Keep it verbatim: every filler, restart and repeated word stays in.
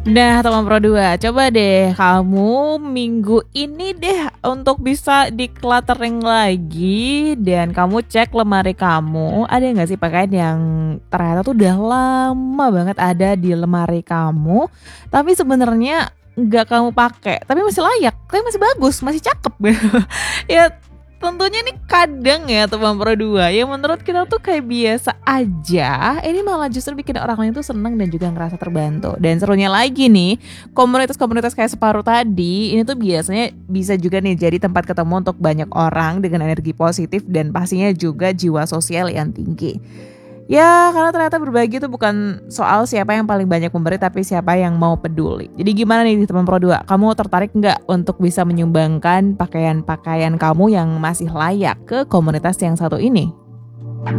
Nah, teman Pro dua, coba deh kamu minggu ini deh untuk bisa decluttering lagi dan kamu cek lemari kamu, ada nggak sih pakaian yang ternyata tuh udah lama banget ada di lemari kamu, tapi sebenarnya nggak kamu pakai, tapi masih layak, tapi masih bagus, masih cakep gitu. Ya tentunya nih kadang ya teman Pro dua, yang menurut kita tuh kayak biasa aja, ini malah justru bikin orang lain tuh seneng dan juga ngerasa terbantu. Dan serunya lagi nih, komunitas-komunitas kayak Separuh tadi, ini tuh biasanya bisa juga nih jadi tempat ketemu untuk banyak orang dengan energi positif dan pastinya juga jiwa sosial yang tinggi. Ya, karena ternyata berbagi itu bukan soal siapa yang paling banyak memberi, tapi siapa yang mau peduli. Jadi gimana nih teman Pro dua, kamu tertarik nggak untuk bisa menyumbangkan pakaian-pakaian kamu yang masih layak ke komunitas yang satu ini?